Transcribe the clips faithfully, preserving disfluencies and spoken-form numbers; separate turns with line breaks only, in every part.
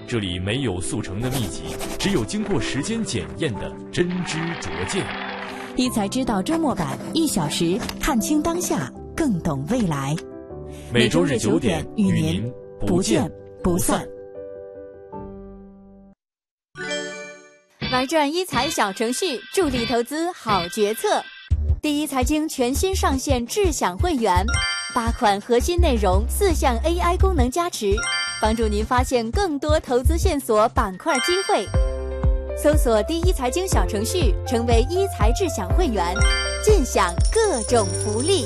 这里没有速成的秘籍，只有经过时间检验的真知灼见。
一才知道周末版，一小时看清当下，更懂未来。
每周日九点与您不见不散。
玩转一财小程序，助力投资好决策。第一财经全新上线智享会员，八款核心内容，四项 A I 功能加持，帮助您发现更多投资线索、板块机会。搜索第一财经小程序，成为一财智享会员，尽享各种福利。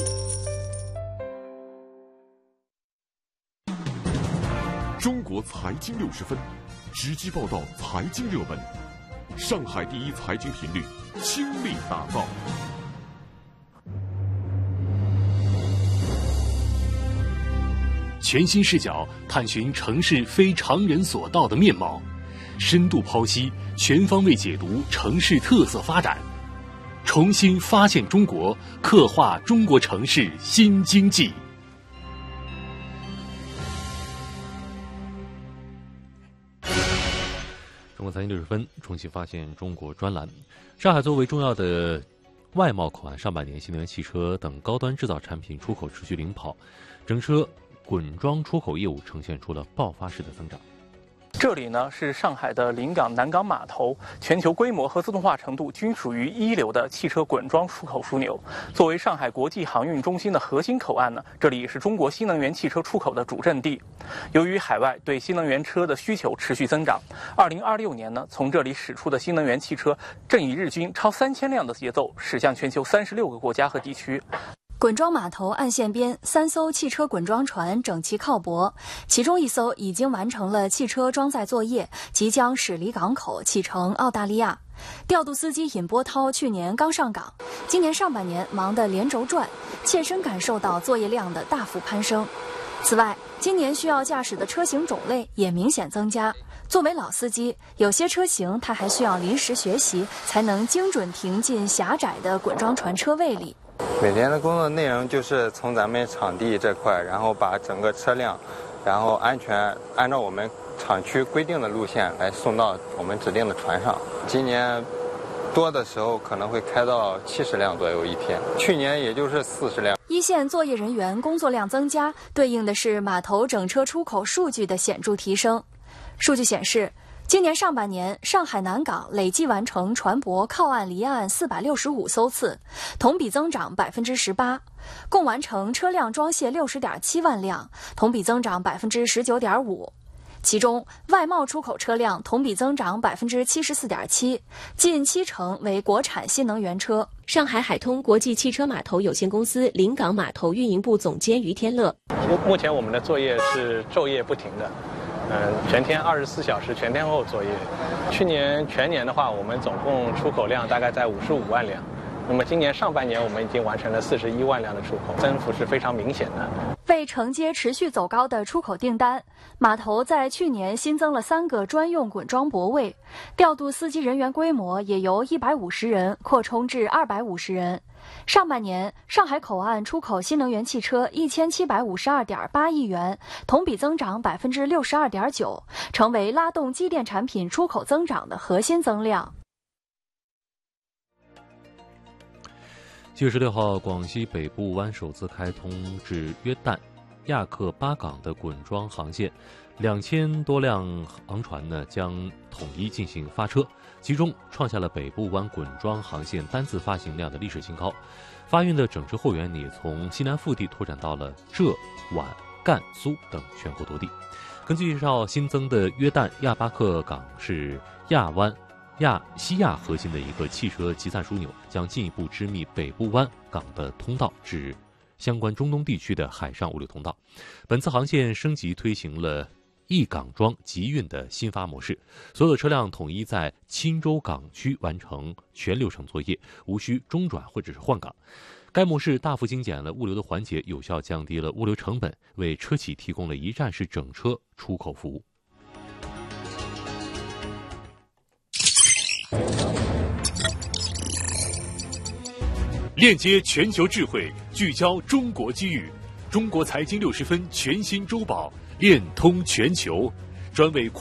中国财经六十分，直击报道财经热门，上海第一财经频率倾力打造。
全新视角探寻城市非常人所到的面貌，深度剖析，全方位解读城市特色发展，重新发现中国，刻画中国城市新经济。
中国财经六十分，重新发现中国专栏。上海作为重要的外贸口岸，上半年新能源汽车等高端制造产品出口持续领跑，整车滚装出口业务呈现出了爆发式的增长。
这里呢是上海的临港南港码头，全球规模和自动化程度均属于一流的汽车滚装出口枢纽。作为上海国际航运中心的核心口岸呢，这里是中国新能源汽车出口的主阵地。由于海外对新能源车的需求持续增长，二零二六年呢，从这里驶出的新能源汽车正以日均超三千辆的节奏驶向全球三十六个国家和地区。
滚装码头岸线边，三艘汽车滚装船整齐靠泊，其中一艘已经完成了汽车装载作业，即将驶离港口启程澳大利亚。调度司机尹波涛去年刚上岗，今年上半年忙得连轴转，切身感受到作业量的大幅攀升。此外，今年需要驾驶的车型种类也明显增加。作为老司机，有些车型他还需要临时学习，才能精准停进狭窄的滚装船车位里。
每天的工作内容就是从咱们场地这块，然后把整个车辆，然后安全按照我们厂区规定的路线来送到我们指定的船上。今年多的时候可能会开到七十辆左右一天，去年也就是四十辆。
一线作业人员工作量增加，对应的是码头整车出口数据的显著提升。数据显示，今年上半年，上海南港累计完成船舶靠岸离岸四百六十五艘次，同比增长百分之十八，共完成车辆装卸六十点七万辆，同比增长百分之十九点五。其中，外贸出口车辆同比增长百分之七十四点七，近七成为国产新能源车。
上海海通国际汽车码头有限公司临港码头运营部总监于天乐：
目前我们的作业是昼夜不停的。嗯，全天二十四小时全天候作业。去年全年的话，我们总共出口量大概在五十五万辆。那么今年上半年，我们已经完成了四十一万辆的出口，增幅是非常明显的。
为承接持续走高的出口订单，码头在去年新增了三个专用滚装泊位，调度司机人员规模也由一百五十人扩充至二百五十人。上半年，上海口岸出口新能源汽车一千七百五十二点八亿元，同比增长百分之六十二点九，成为拉动机电产品出口增长的核心增量。
七月十六号，广西北部湾首次开通至约旦、亚克巴港的滚装航线，两千多辆航船呢将统一进行发车。其中创下了北部湾滚装航线单次发行量的历史新高，发运的整车货源也从西南腹地拓展到了浙、皖、赣、苏等全国多地。根据介绍，新增的约旦亚巴克港是亚湾、亚西亚核心的一个汽车集散枢纽，将进一步织密北部湾港的通道至相关中东地区的海上物流通道。本次航线升级推行了一港装集运的新发模式，所有的车辆统一在钦州港区完成全流程作业，无需中转或者是换港。该模式大幅精简了物流的环节，有效降低了物流成本，为车企提供了一站式整车出口服务。
链接全球智慧，聚焦中国机遇。中国财经六十分全新周报，链通全球，专为